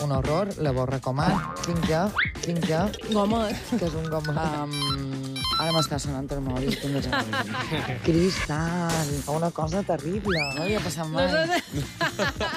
un horror, llavors recomano. Quinque. Gomet. Que és un gomet. Ara m'està sonant el mòbil. Cristal. Una cosa terrible. No havia passat mai.